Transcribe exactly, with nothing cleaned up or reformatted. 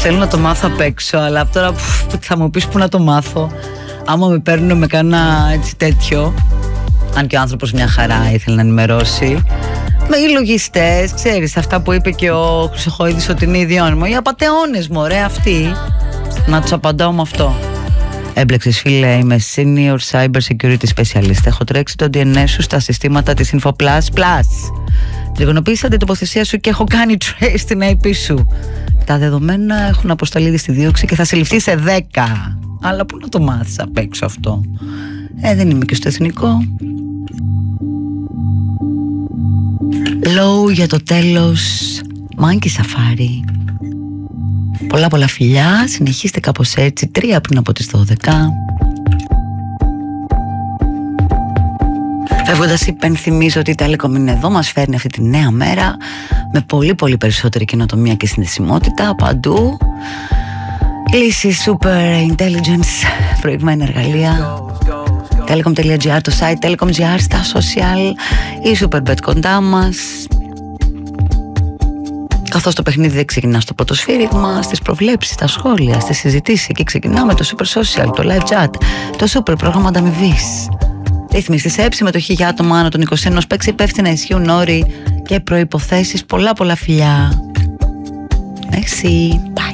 θέλω να το μάθω απ' έξω, αλλά τώρα θα μου πεις πού να το μάθω. Άμα με παίρνουν με κάνα έτσι τέτοιο, αν και ο άνθρωπος μια χαρά ήθελε να ενημερώσει, με οι λογιστές, ξέρεις, αυτά που είπε και ο Χρυσοχοίδης ότι είναι ιδιώνυμο, οι απατεώνες μου, ωραία αυτοί, να τους απαντάω με αυτό. Έμπλεξες φίλε, είμαι senior cyber security specialist. Έχω τρέξει το ντι εν ες σου στα συστήματα της InfoPlus Plus. Τριγωνοποίησα την τοποθεσία σου και έχω κάνει trace στην άι πι σου. Τα δεδομένα έχουν αποσταλεί ήδη στη δίωξη και θα συλληφθεί σε δέκα. Αλλά πού να το μάθεις απ' έξω αυτό? Ε, δεν είμαι και στο εθνικό. Low για το τέλος. Monkey Safari. Πολλά πολλά φιλιά. Συνεχίστε κάπως έτσι. Τρία πριν από τις δώδεκα. Φεύγοντας υπενθυμίζω ότι η Telecom είναι εδώ. Μας φέρνει αυτή τη νέα μέρα με πολύ πολύ περισσότερη καινοτομία και συνδεσιμότητα παντού. Λύσεις, super intelligence, προηγμένα εργαλεία. Telecom.gr το site, Telecom.gr στα social, η Superbet κοντά μας. Καθώς το παιχνίδι δεν ξεκινά στο πρώτο σφύριγμα, στις προβλέψεις, στα σχόλια, στις συζητήσεις. Εκεί ξεκινάμε το Super Social, το Live Chat, το Super πρόγραμμα ανταμοιβής. Ρύθμιση σε συμμετοχή για άτομα άνω των είκοσι ενός. Παίξει υπεύθυνα, ισχύουν όροι και προϋποθέσεις. Πολλά πολλά φιλιά. Merci. Bye.